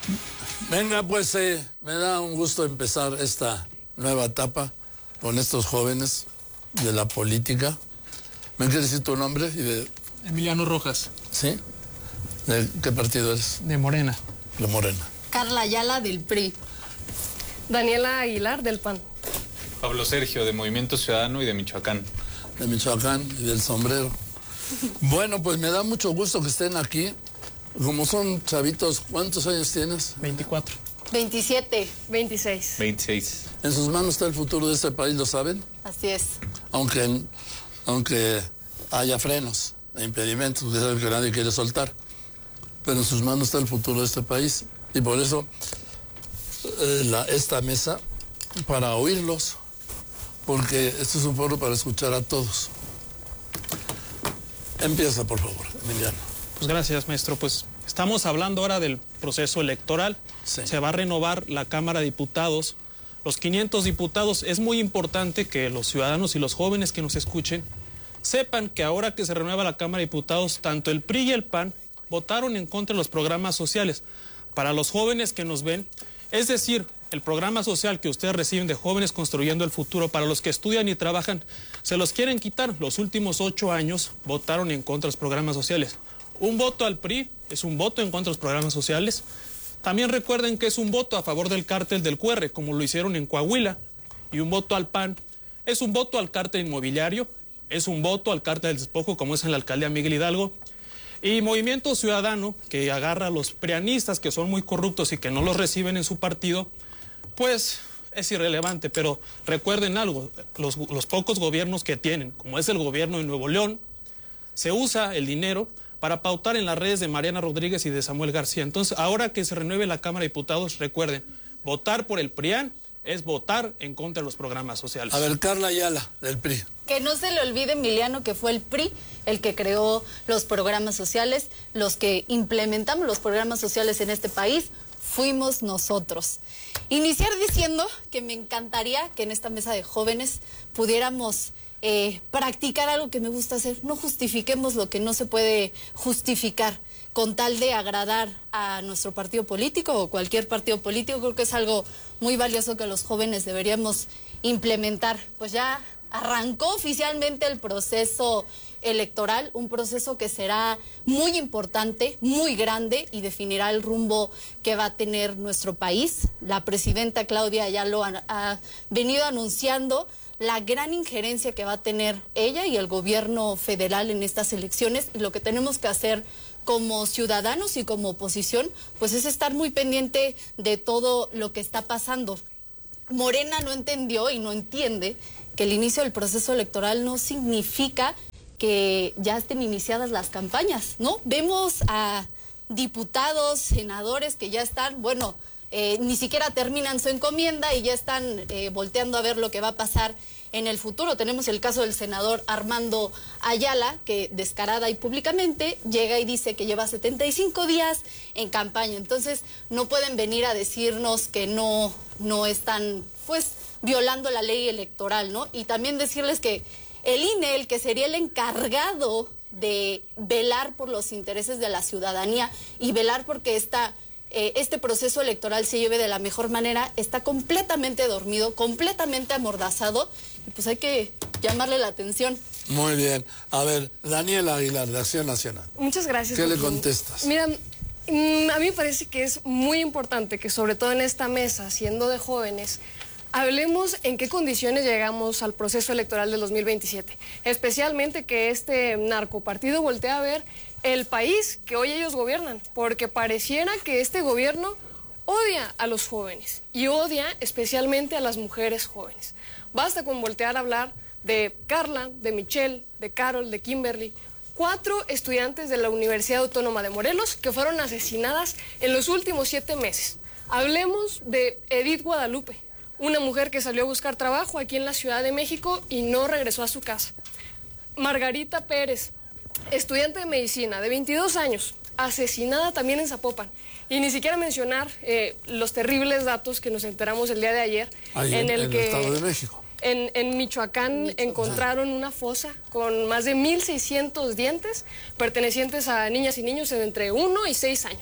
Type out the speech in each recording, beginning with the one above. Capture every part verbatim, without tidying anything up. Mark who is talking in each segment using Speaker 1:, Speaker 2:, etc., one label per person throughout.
Speaker 1: Venga, pues eh, me da un gusto empezar esta nueva etapa con estos jóvenes de la política. ¿Me quieres decir tu nombre? Y de...
Speaker 2: Emiliano Rojas.
Speaker 1: ¿Sí? ¿De qué partido eres?
Speaker 2: De Morena.
Speaker 1: De Morena.
Speaker 3: Carla Ayala, del P R I.
Speaker 4: Daniela Aguilar, del P A N.
Speaker 5: Pablo Sergio, de Movimiento Ciudadano y de Michoacán.
Speaker 1: De Michoacán y del Sombrero. Bueno, pues me da mucho gusto que estén aquí. Como son chavitos, ¿cuántos años tienes?
Speaker 2: veinticuatro.
Speaker 3: veintisiete.
Speaker 4: veintiséis.
Speaker 5: veintiséis.
Speaker 1: En sus manos está el futuro de este país, ¿lo saben?
Speaker 3: Así es.
Speaker 1: Aunque, aunque haya frenos e impedimentos, que es algo que nadie quiere soltar. Pero en sus manos está el futuro de este país. Y por eso eh, la, esta mesa, para oírlos, porque esto es un foro para escuchar a todos. Empieza, por favor, Emiliano.
Speaker 2: Pues gracias, maestro. Pues estamos hablando ahora del proceso electoral.
Speaker 1: Sí.
Speaker 2: Se va a renovar la Cámara de Diputados. Los quinientos diputados. Es muy importante que los ciudadanos y los jóvenes que nos escuchen sepan que ahora que se renueva la Cámara de Diputados, tanto el P R I y el P A N votaron en contra de los programas sociales. Para los jóvenes que nos ven, es decir, el programa social que ustedes reciben de Jóvenes Construyendo el Futuro, para los que estudian y trabajan, se los quieren quitar. Los últimos ocho años votaron en contra de los programas sociales. Un voto al P R I es un voto en contra de los programas sociales. También recuerden que es un voto a favor del cártel del Cuerre, como lo hicieron en Coahuila. Y un voto al P A N es un voto al cártel inmobiliario, es un voto al cártel del despojo, como es en la alcaldía Miguel Hidalgo. Y Movimiento Ciudadano, que agarra a los prianistas que son muy corruptos y que no los reciben en su partido, pues es irrelevante. Pero recuerden algo, los, los pocos gobiernos que tienen, como es el gobierno de Nuevo León, se usa el dinero para pautar en las redes de Mariana Rodríguez y de Samuel García. Entonces, ahora que se renueve la Cámara de Diputados, recuerden, votar por el PRIAN es votar en contra de los programas sociales.
Speaker 1: A ver, Carla Ayala, del P R I.
Speaker 3: Que no se le olvide, Emiliano, que fue el P R I el que creó los programas sociales, los que implementamos los programas sociales en este país, fuimos nosotros. Iniciar diciendo que me encantaría que en esta mesa de jóvenes pudiéramos eh, practicar algo que me gusta hacer. No justifiquemos lo que no se puede justificar con tal de agradar a nuestro partido político o cualquier partido político. Creo que es algo muy valioso que los jóvenes deberíamos implementar. Pues ya arrancó oficialmente el proceso electoral, un proceso que será muy importante, muy grande y definirá el rumbo que va a tener nuestro país. La presidenta Claudia ya lo ha, ha venido anunciando, la gran injerencia que va a tener ella y el gobierno federal en estas elecciones, y lo que tenemos que hacer como ciudadanos y como oposición, pues es estar muy pendiente de todo lo que está pasando. Morena no entendió y no entiende que el inicio del proceso electoral no significa que ya estén iniciadas las campañas, ¿no? Vemos a diputados, senadores que ya están, bueno, eh, ni siquiera terminan su encomienda y ya están eh, volteando a ver lo que va a pasar en el futuro. Tenemos el caso del senador Armando Ayala, que descarada y públicamente llega y dice que lleva setenta y cinco días en campaña. Entonces, no pueden venir a decirnos que no, no están, pues, violando la ley electoral, ¿no? Y también decirles que el I N E, el que sería el encargado de velar por los intereses de la ciudadanía y velar porque esta, eh, este proceso electoral se lleve de la mejor manera, está completamente dormido, completamente amordazado, y pues hay que llamarle la atención.
Speaker 1: Muy bien. A ver, Daniela Aguilar, de Acción Nacional.
Speaker 4: Muchas gracias.
Speaker 1: ¿Qué le
Speaker 4: Joaquín.
Speaker 1: contestas?
Speaker 4: Mira, mm, a mí me parece que es muy importante que sobre todo en esta mesa, siendo de jóvenes, hablemos en qué condiciones llegamos al proceso electoral del dos mil veintisiete. Especialmente que este narcopartido voltee a ver el país que hoy ellos gobiernan, porque pareciera que este gobierno odia a los jóvenes y odia especialmente a las mujeres jóvenes. Basta con voltear a hablar de Carla, de Michelle, de Carol, de Kimberly, cuatro estudiantes de la Universidad Autónoma de Morelos que fueron asesinadas en los últimos siete meses. Hablemos de Edith Guadalupe, una mujer que salió a buscar trabajo aquí en la Ciudad de México y no regresó a su casa. Margarita Pérez, estudiante de medicina de veintidós años, asesinada también en Zapopan. Y ni siquiera mencionar eh, los terribles datos que nos enteramos el día de ayer.
Speaker 1: Ahí
Speaker 4: en,
Speaker 1: en
Speaker 4: el
Speaker 1: el
Speaker 4: que
Speaker 1: Estado de México.
Speaker 4: En, en Michoacán, Michoacán encontraron una fosa con más de mil seiscientos dientes pertenecientes a niñas y niños de entre uno y seis años.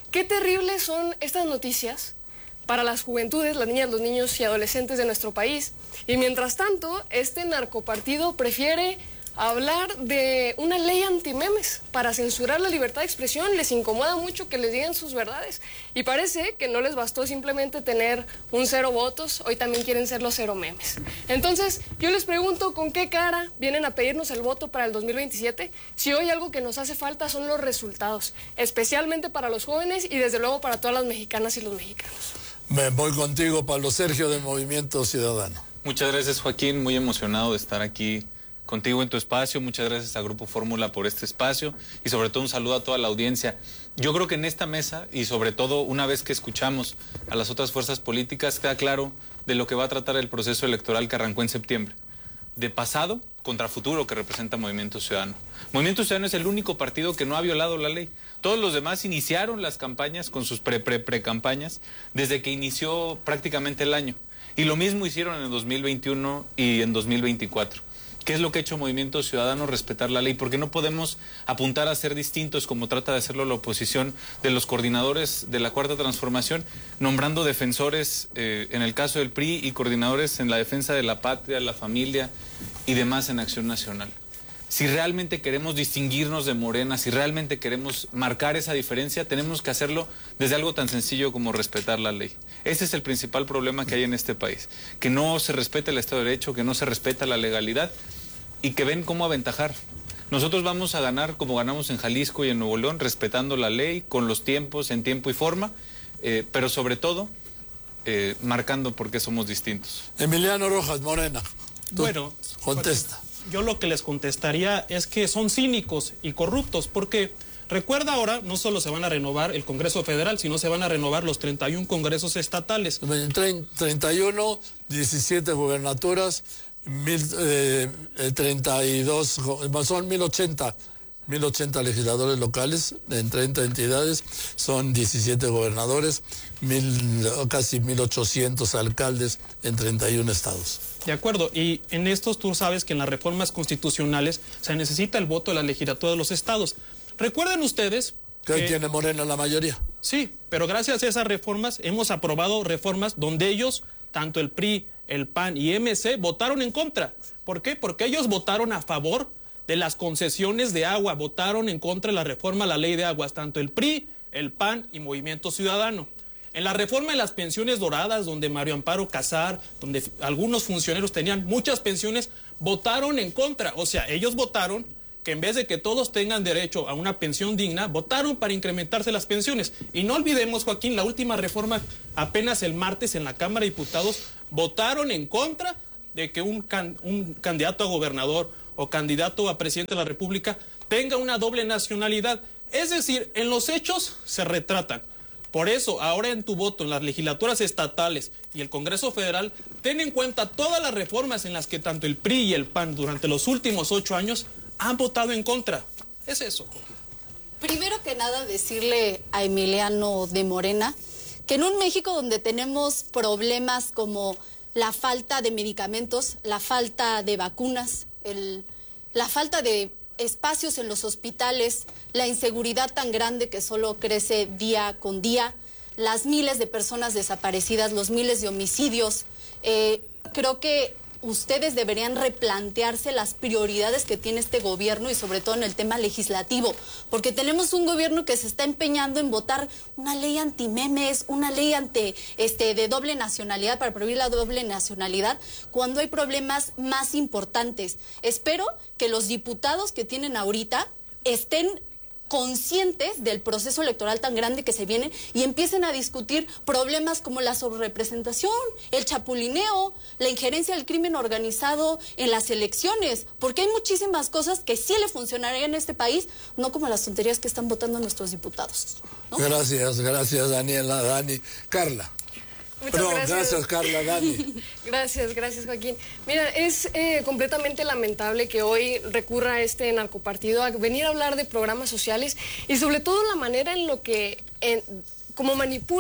Speaker 4: qué terribles son estas noticias para las juventudes, las niñas, los niños y adolescentes de nuestro país. Y mientras tanto, este narcopartido prefiere hablar de una ley antimemes para censurar la libertad de expresión. Les incomoda mucho que les digan sus verdades. Y parece que no les bastó simplemente tener un cero votos, hoy también quieren ser los cero memes. Entonces, yo les pregunto, ¿con qué cara vienen a pedirnos el voto para el dos mil veintisiete? Si hoy algo que nos hace falta son los resultados, especialmente para los jóvenes y desde luego para todas las mexicanas y los mexicanos.
Speaker 1: Me voy contigo, Pablo Sergio, de Movimiento Ciudadano.
Speaker 5: Muchas gracias, Joaquín. Muy emocionado de estar aquí contigo en tu espacio. Muchas gracias a Grupo Fórmula por este espacio y sobre todo un saludo a toda la audiencia. Yo creo que en esta mesa y sobre todo una vez que escuchamos a las otras fuerzas políticas queda claro de lo que va a tratar el proceso electoral que arrancó en septiembre. De pasado contra futuro que representa Movimiento Ciudadano. Movimiento Ciudadano es el único partido que no ha violado la ley. Todos los demás iniciaron las campañas con sus pre-pre-pre-campañas desde que inició prácticamente el año. Y lo mismo hicieron en el dos mil veintiuno y en dos mil veinticuatro. ¿Qué es lo que ha hecho Movimiento Ciudadano? Respetar la ley, porque no podemos apuntar a ser distintos como trata de hacerlo la oposición de los coordinadores de la Cuarta Transformación, nombrando defensores eh, en el caso del P R I y coordinadores en la defensa de la patria, la familia y demás en Acción Nacional. Si realmente queremos distinguirnos de Morena, si realmente queremos marcar esa diferencia, tenemos que hacerlo desde algo tan sencillo como respetar la ley. Ese es el principal problema que hay en este país, que no se respeta el Estado de Derecho, que no se respeta la legalidad y que ven cómo aventajar. Nosotros vamos a ganar como ganamos en Jalisco y en Nuevo León, respetando la ley, con los tiempos, en tiempo y forma, eh, pero sobre todo eh, marcando por qué somos distintos.
Speaker 1: Emiliano Rojas, Morena. Tú
Speaker 2: Bueno,
Speaker 1: contesta.
Speaker 2: Yo lo que les contestaría es que son cínicos y corruptos, porque recuerda ahora, no solo se van a renovar el Congreso Federal, sino se van a renovar los treinta y un congresos estatales.
Speaker 1: treinta y uno, diecisiete gubernaturas, mil, eh, treinta y dos, son mil ochenta, mil ochenta legisladores locales en treinta entidades, son diecisiete gobernadores, mil, casi mil ochocientos alcaldes en treinta y un estados.
Speaker 2: De acuerdo, y en estos tú sabes que en las reformas constitucionales se necesita el voto de la legislatura de los estados. Recuerden ustedes
Speaker 1: que hoy
Speaker 2: que
Speaker 1: tiene Morena la mayoría.
Speaker 2: Sí, pero gracias a esas reformas hemos aprobado reformas donde ellos, tanto el P R I, el P A N y M C, votaron en contra. ¿Por qué? Porque ellos votaron a favor de las concesiones de agua, votaron en contra de la reforma a la ley de aguas, tanto el P R I, el P A N y Movimiento Ciudadano. En la reforma de las pensiones doradas, donde Mario Amparo Casar, donde algunos funcionarios tenían muchas pensiones, votaron en contra. O sea, ellos votaron que en vez de que todos tengan derecho a una pensión digna, votaron para incrementarse las pensiones. Y no olvidemos, Joaquín, la última reforma, apenas el martes en la Cámara de Diputados, votaron en contra de que un, can, un candidato a gobernador o candidato a presidente de la República tenga una doble nacionalidad. Es decir, en los hechos se retratan. Por eso, ahora en tu voto en las legislaturas estatales y el Congreso Federal, ten en cuenta todas las reformas en las que tanto el P R I y el P A N durante los últimos ocho años han votado en contra. Es eso.
Speaker 3: Primero que nada, decirle a Emiliano de Morena que en un México donde tenemos problemas como la falta de medicamentos, la falta de vacunas, el, la falta de espacios en los hospitales, la inseguridad tan grande que solo crece día con día, las miles de personas desaparecidas, los miles de homicidios, eh, creo que ustedes deberían replantearse las prioridades que tiene este gobierno y sobre todo en el tema legislativo, porque tenemos un gobierno que se está empeñando en votar una ley antimemes, una ley ante este de doble nacionalidad, para prohibir la doble nacionalidad, cuando hay problemas más importantes. Espero que los diputados que tienen ahorita estén conscientes del proceso electoral tan grande que se viene y empiecen a discutir problemas como la sobrerepresentación, el chapulineo, la injerencia del crimen organizado en las elecciones, porque hay muchísimas cosas que sí le funcionarían en este país, no como las tonterías que están votando nuestros diputados, ¿no?
Speaker 1: Gracias, gracias Daniela, Dani. Carla.
Speaker 4: Muchas
Speaker 1: Perdón,
Speaker 4: gracias.
Speaker 1: gracias Carla, Dani.
Speaker 4: Gracias, gracias Joaquín. Mira, es eh, completamente lamentable que hoy recurra este narcopartido a venir a hablar de programas sociales y sobre todo la manera en lo que, en, como manipulan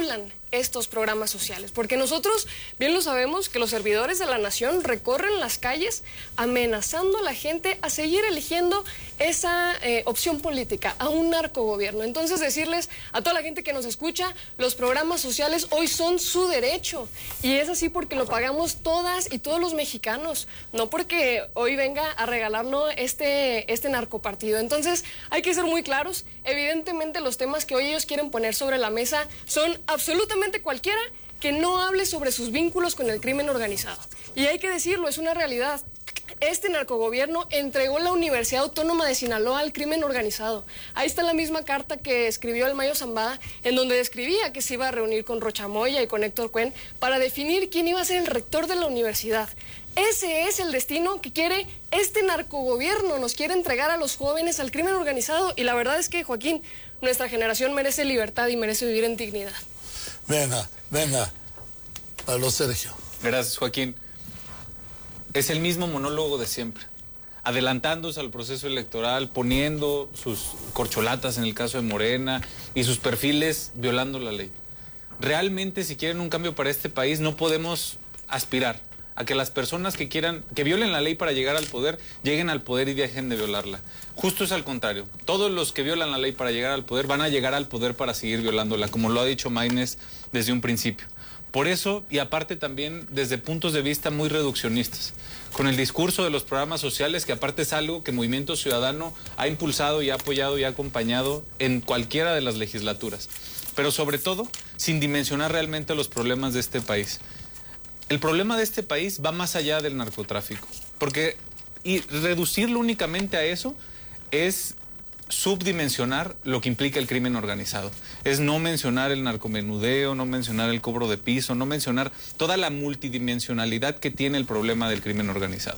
Speaker 4: estos programas sociales, porque nosotros bien lo sabemos que los servidores de la nación recorren las calles amenazando a la gente a seguir eligiendo esa eh, opción política, a un narcogobierno. Entonces decirles a toda la gente que nos escucha, los programas sociales hoy son su derecho, y es así porque lo pagamos todas y todos los mexicanos, no porque hoy venga a regalarnos este, este narcopartido. Entonces hay que ser muy claros. Evidentemente los temas que hoy ellos quieren poner sobre la mesa son absolutamente cualquiera que no hable sobre sus vínculos con el crimen organizado. Y hay que decirlo, es una realidad. Este narcogobierno entregó la Universidad Autónoma de Sinaloa al crimen organizado. Ahí está la misma carta que escribió el Mayo Zambada, en donde describía que se iba a reunir con Rocha Moya y con Héctor Cuen para definir quién iba a ser el rector de la universidad. Ese es el destino que quiere este narcogobierno, nos quiere entregar a los jóvenes al crimen organizado, y la verdad es que, Joaquín, nuestra generación merece libertad y merece vivir en dignidad.
Speaker 1: Venga, venga, Pablo Sergio.
Speaker 5: Gracias, Joaquín. Es el mismo monólogo de siempre, adelantándose al proceso electoral, poniendo sus corcholatas en el caso de Morena y sus perfiles violando la ley. Realmente, si quieren un cambio para este país, no podemos aspirar a que las personas que quieran, que violen la ley para llegar al poder, lleguen al poder y dejen de violarla. Justo es al contrario. Todos los que violan la ley para llegar al poder van a llegar al poder para seguir violándola, como lo ha dicho Maynes desde un principio. Por eso, y aparte también desde puntos de vista muy reduccionistas, con el discurso de los programas sociales, que aparte es algo que Movimiento Ciudadano ha impulsado y ha apoyado y ha acompañado en cualquiera de las legislaturas, pero sobre todo sin dimensionar realmente los problemas de este país. El problema de este país va más allá del narcotráfico, porque y reducirlo únicamente a eso es subdimensionar lo que implica el crimen organizado. Es no mencionar el narcomenudeo, no mencionar el cobro de piso, no mencionar toda la multidimensionalidad que tiene el problema del crimen organizado.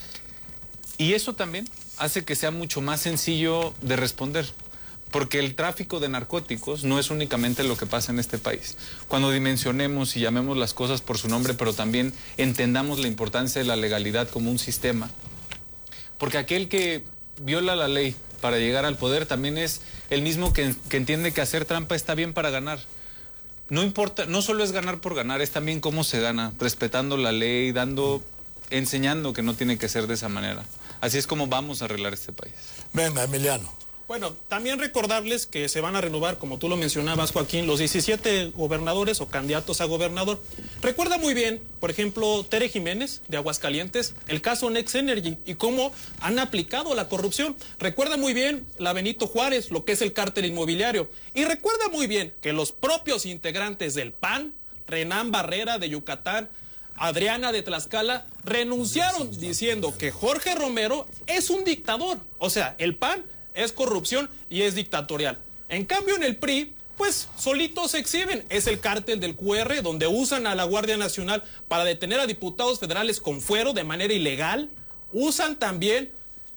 Speaker 5: Y eso también hace que sea mucho más sencillo de responder, porque el tráfico de narcóticos no es únicamente lo que pasa en este país. Cuando dimensionemos y llamemos las cosas por su nombre, pero también entendamos la importancia de la legalidad como un sistema, porque aquel que viola la ley para llegar al poder también es el mismo que, que entiende que hacer trampa está bien para ganar. No importa, no solo es ganar por ganar, es también cómo se gana, respetando la ley, dando, enseñando que no tiene que ser de esa manera. Así es como vamos a arreglar este país.
Speaker 1: Venga, Emiliano.
Speaker 2: Bueno, también recordarles que se van a renovar, como tú lo mencionabas, Joaquín, los diecisiete gobernadores o candidatos a gobernador. Recuerda muy bien, por ejemplo, Tere Jiménez, de Aguascalientes, el caso Next Energy y cómo han aplicado la corrupción. Recuerda muy bien la Benito Juárez, lo que es el cártel inmobiliario. Y recuerda muy bien que los propios integrantes del P A N, Renán Barrera de Yucatán, Adriana de Tlaxcala, renunciaron diciendo que Jorge Romero es un dictador. O sea, el P A N es corrupción y es dictatorial. En cambio, en el P R I, pues solitos se exhiben. Es el cártel del Q R, donde usan a la Guardia Nacional para detener a diputados federales con fuero de manera ilegal. Usan también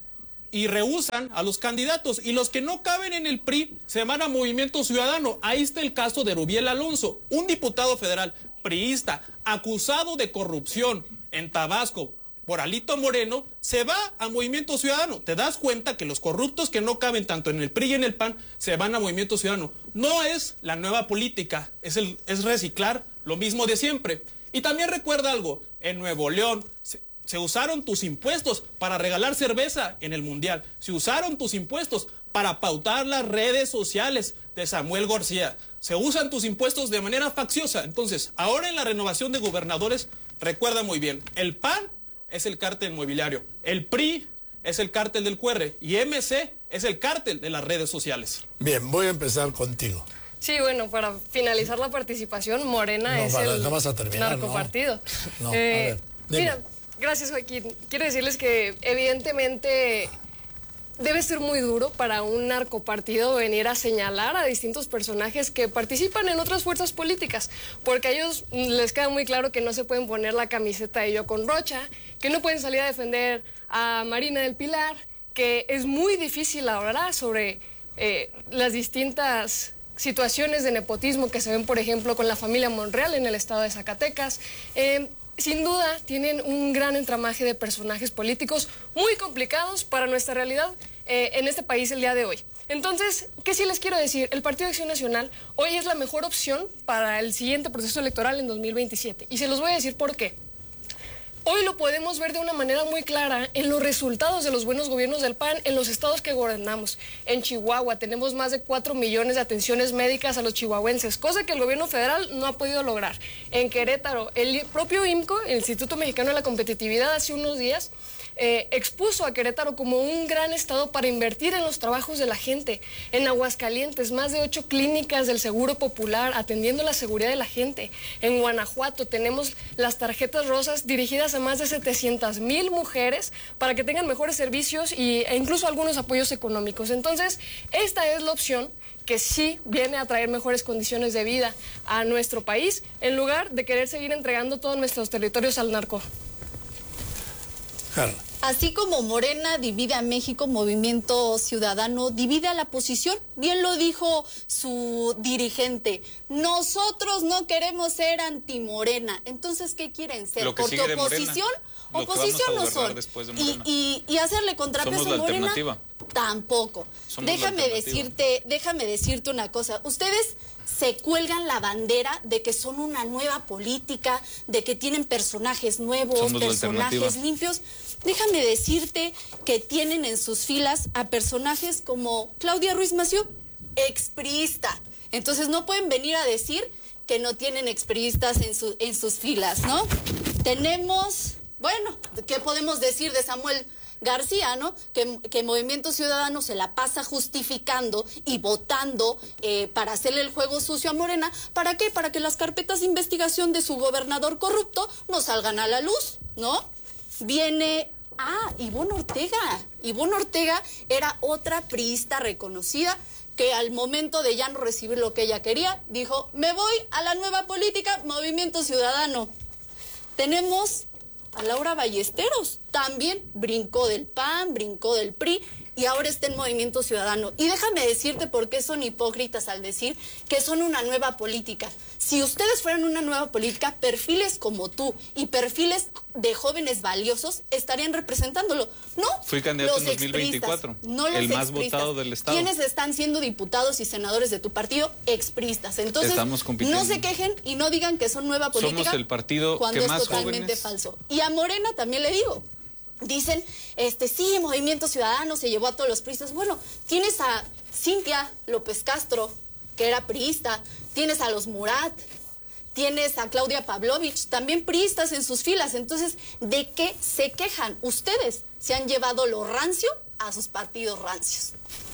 Speaker 2: y rehusan a los candidatos. Y los que no caben en el P R I se van a Movimiento Ciudadano. Ahí está el caso de Rubiel Alonso, un diputado federal priista acusado de corrupción en Tabasco por Alito Moreno, se va a Movimiento Ciudadano. Te das cuenta que los corruptos que no caben tanto en el P R I y en el P A N se van a Movimiento Ciudadano. No es la nueva política, es, el, es reciclar lo mismo de siempre. Y también recuerda algo, en Nuevo León se, se usaron tus impuestos para regalar cerveza en el Mundial. Se usaron tus impuestos para pautar las redes sociales de Samuel García. Se usan tus impuestos de manera facciosa. Entonces, ahora en la renovación de gobernadores, recuerda muy bien, el P A N es el cártel inmobiliario, el P R I es el cártel del Q R y M C es el cártel de las redes sociales.
Speaker 1: Bien, voy a empezar contigo.
Speaker 4: Sí, bueno, para finalizar la participación, Morena
Speaker 1: No,
Speaker 4: es
Speaker 1: para-
Speaker 4: el
Speaker 1: no vas a terminar,
Speaker 4: narcopartido.
Speaker 1: no. No,
Speaker 4: Eh,
Speaker 1: a ver, dime.
Speaker 4: mira, gracias, Joaquín. Quiero decirles que evidentemente debe ser muy duro para un narcopartido venir a señalar a distintos personajes que participan en otras fuerzas políticas, porque a ellos les queda muy claro que no se pueden poner la camiseta de Yo con Rocha, que no pueden salir a defender a Marina del Pilar, que es muy difícil hablar sobre eh, las distintas situaciones de nepotismo que se ven, por ejemplo, con la familia Monreal en el estado de Zacatecas. Eh, Sin duda, tienen un gran entramaje de personajes políticos muy complicados para nuestra realidad eh, en este país el día de hoy. Entonces, ¿qué sí les quiero decir? El Partido de Acción Nacional hoy es la mejor opción para el siguiente proceso electoral en dos mil veintisiete. Y se los voy a decir por qué. Hoy lo podemos ver de una manera muy clara en los resultados de los buenos gobiernos del P A N en los estados que gobernamos. En Chihuahua tenemos más de cuatro millones de atenciones médicas a los chihuahuenses, cosa que el gobierno federal no ha podido lograr. En Querétaro, el propio I M C O, el Instituto Mexicano de la Competitividad, hace unos días eh, expuso a Querétaro como un gran estado para invertir en los trabajos de la gente. En Aguascalientes, más de ocho clínicas del Seguro Popular atendiendo la seguridad de la gente. En Guanajuato tenemos las tarjetas rosas dirigidas a más de setecientas mil mujeres para que tengan mejores servicios y, e incluso algunos apoyos económicos. Entonces, esta es la opción que sí viene a traer mejores condiciones de vida a nuestro país, en lugar de querer seguir entregando todos nuestros territorios al narco.
Speaker 1: Carla.
Speaker 3: Así como Morena divide a México, Movimiento Ciudadano divide a la oposición. Bien lo dijo su dirigente. Nosotros no queremos ser anti-Morena. Entonces, ¿qué quieren ser?
Speaker 5: Lo que
Speaker 3: Porque
Speaker 5: sigue de
Speaker 3: oposición,
Speaker 5: Morena,
Speaker 3: oposición no son.
Speaker 5: De
Speaker 3: y, y, y hacerle contrapeso a Morena, tampoco.
Speaker 5: Somos
Speaker 3: déjame decirte, déjame decirte una cosa. Ustedes se cuelgan la bandera de que son una nueva política, de que tienen personajes nuevos,
Speaker 5: Somos
Speaker 3: personajes limpios. Déjame decirte que tienen en sus filas a personajes como Claudia Ruiz Massieu, expriista. Entonces no pueden venir a decir que no tienen expriistas en, su, en sus filas, ¿no? Tenemos, bueno, ¿qué podemos decir de Samuel García, ¿no? Que, que Movimiento Ciudadano se la pasa justificando y votando eh, para hacerle el juego sucio a Morena. ¿Para qué? Para que las carpetas de investigación de su gobernador corrupto no salgan a la luz, ¿no? Viene... Ah, Ivonne Ortega. Ivonne Ortega era otra priista reconocida que al momento de ya no recibir lo que ella quería, dijo, me voy a la nueva política, Movimiento Ciudadano. Tenemos a Laura Ballesteros, también brincó del P A N, brincó del P R I y ahora está en Movimiento Ciudadano. Y déjame decirte por qué son hipócritas al decir que son una nueva política. Si ustedes fueran una nueva política, perfiles como tú y perfiles de jóvenes valiosos estarían representándolo. No,
Speaker 5: fui candidato
Speaker 3: los
Speaker 5: en dos mil veinticuatro,
Speaker 3: no los
Speaker 5: el más
Speaker 3: expristas.
Speaker 5: votado del estado.
Speaker 3: ¿Quiénes están siendo diputados y senadores de tu partido? Expristas. Entonces,
Speaker 5: Estamos compitiendo.
Speaker 3: no se quejen y no digan que son nueva política.
Speaker 5: Somos el partido
Speaker 3: cuando
Speaker 5: que
Speaker 3: es
Speaker 5: más
Speaker 3: totalmente
Speaker 5: jóvenes...
Speaker 3: falso. Y a Morena también le digo. Dicen, este sí, Movimiento Ciudadano se llevó a todos los priistas. Bueno, tienes a Cintia López Castro, que era priista, tienes a los Murat, tienes a Claudia Pavlovich, también priistas en sus filas. Entonces, ¿de qué se quejan? Ustedes se han llevado lo rancio a sus partidos rancios.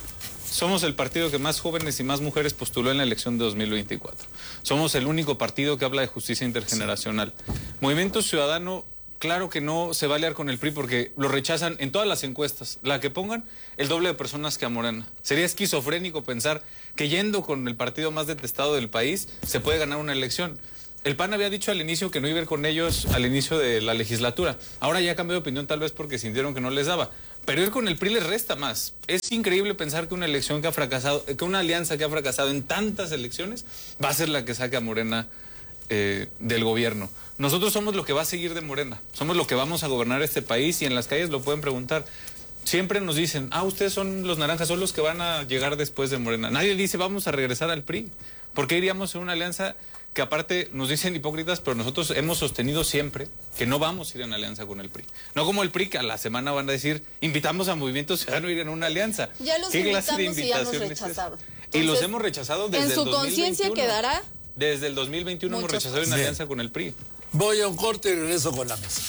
Speaker 5: Somos el partido que más jóvenes y más mujeres postuló en la elección de dos mil veinticuatro. Somos el único partido que habla de justicia intergeneracional. Sí. Movimiento Ciudadano... Claro que no se va a aliar con el P R I porque lo rechazan en todas las encuestas. La que pongan, el doble de personas que a Morena. Sería esquizofrénico pensar que yendo con el partido más detestado del país se puede ganar una elección. El P A N había dicho al inicio que no iba a ir con ellos al inicio de la legislatura. Ahora ya cambió de opinión tal vez porque sintieron que no les daba. Pero ir con el P R I les resta más. Es increíble pensar que una elección que ha fracasado, que una alianza que ha fracasado en tantas elecciones va a ser la que saque a Morena eh, del gobierno. Nosotros somos lo que va a seguir de Morena, somos lo que vamos a gobernar este país y en las calles lo pueden preguntar. Siempre nos dicen, ah, ustedes son los naranjas, son los que van a llegar después de Morena. Nadie dice, vamos a regresar al P R I. ¿Por qué iríamos en una alianza que aparte nos dicen hipócritas, pero nosotros hemos sostenido siempre que no vamos a ir en alianza con el P R I? No como el P R I, que a la semana van a decir, invitamos a Movimiento Ciudadano a ir en una alianza.
Speaker 3: Ya los
Speaker 5: ¿Qué clase de
Speaker 3: invitamos y ya nos
Speaker 5: invitaciones
Speaker 3: rechazaron.
Speaker 5: es?
Speaker 3: Entonces,
Speaker 5: y los hemos rechazado desde el dos mil veintiuno.
Speaker 3: En su conciencia quedará...
Speaker 5: Desde el dos mil veintiuno hemos rechazado una alianza con el P R I.
Speaker 1: Voy a un corte y regreso con la mesa.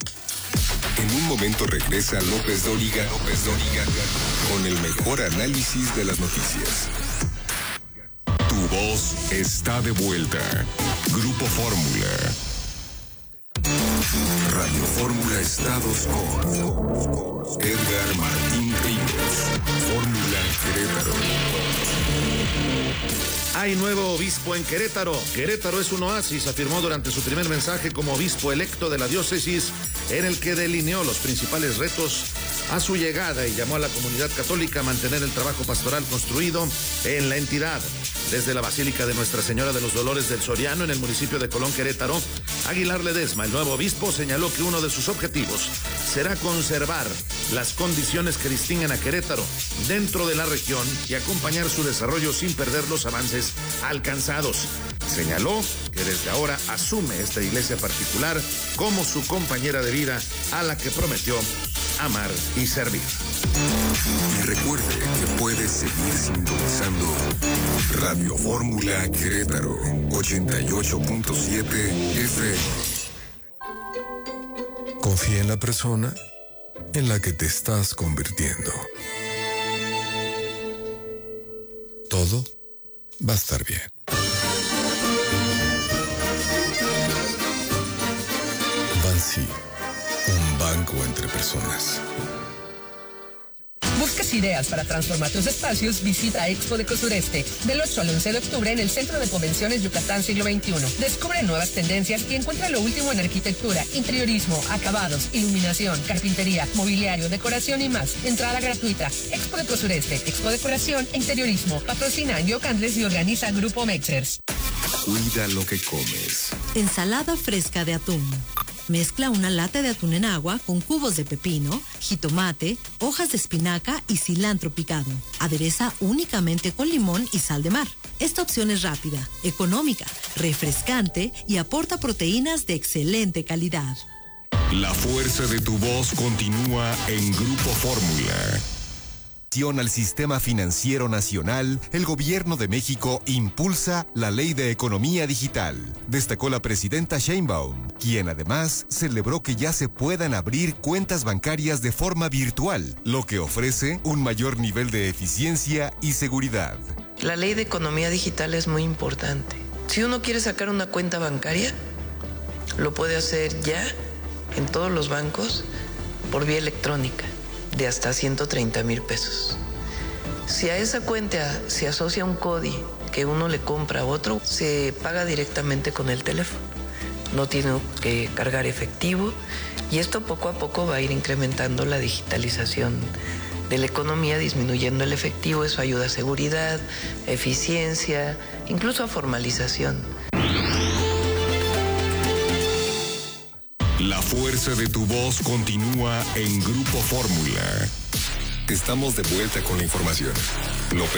Speaker 6: En un momento regresa López Dóriga, López Dóriga, con el mejor análisis de las noticias. Tu voz está de vuelta. Grupo Fórmula. Radio Fórmula Estados con Edgar Martín Ríos. Fórmula Querétaro.
Speaker 7: Hay nuevo obispo en Querétaro. Querétaro es un oasis, afirmó durante su primer mensaje como obispo electo de la diócesis, en el que delineó los principales retos a su llegada y llamó a la comunidad católica a mantener el trabajo pastoral construido en la entidad. Desde la Basílica de Nuestra Señora de los Dolores del Soriano, en el municipio de Colón, Querétaro, Aguilar Ledesma, el nuevo obispo, señaló que uno de sus objetivos será conservar las condiciones que distinguen a Querétaro dentro de la región y acompañar su desarrollo sin perder los avances alcanzados. Señaló que desde ahora asume esta iglesia particular como su compañera de vida a la que prometió amar y servir.
Speaker 6: Y recuerde que puede seguir sintonizando Radio Fórmula Querétaro ochenta y ocho punto siete F M. Confía en la persona en la que te estás convirtiendo. Todo va a estar bien. Bansi, un banco entre personas.
Speaker 8: ¿Buscas ideas para transformar tus espacios? Visita Expo Deco Sureste del ocho al once de octubre en el Centro de Convenciones Yucatán Siglo veintiuno. Descubre nuevas tendencias y encuentra lo último en arquitectura, interiorismo, acabados, iluminación, carpintería, mobiliario, decoración y más. Entrada gratuita. Expo Deco Sureste, Expo Decoración e Interiorismo. Patrocina Yo Candles y organiza Grupo Mexers.
Speaker 6: Cuida lo que comes.
Speaker 9: Ensalada fresca de atún. Mezcla una lata de atún en agua con cubos de pepino, jitomate, hojas de espinaca y cilantro picado. Adereza únicamente con limón y sal de mar. Esta opción es rápida, económica, refrescante y aporta proteínas de excelente calidad.
Speaker 6: La fuerza de tu voz continúa en Grupo Fórmula.
Speaker 10: Al Sistema Financiero Nacional, el Gobierno de México impulsa la Ley de Economía Digital, destacó la presidenta Sheinbaum, quien además celebró que ya se puedan abrir cuentas bancarias de forma virtual, lo que ofrece un mayor nivel de eficiencia y seguridad.
Speaker 11: La Ley de Economía Digital es muy importante. Si uno quiere sacar una cuenta bancaria, lo puede hacer ya en todos los bancos por vía electrónica, de hasta ciento treinta mil pesos. Si a esa cuenta se asocia un C O D I que uno le compra a otro, se paga directamente con el teléfono. No tiene que cargar efectivo y esto poco a poco va a ir incrementando la digitalización de la economía, disminuyendo el efectivo. Eso ayuda a seguridad, a eficiencia, incluso a formalización.
Speaker 6: La fuerza de tu voz continúa en Grupo Fórmula. Estamos de vuelta con la información. López